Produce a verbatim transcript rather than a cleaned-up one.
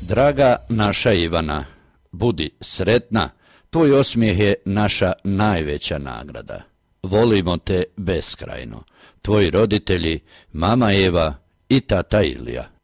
Draga naša Ivana, budi sretna, tvoj osmijeh je naša najveća nagrada. Volimo te beskrajno. Tvoji roditelji, mama Eva i tata Ilija.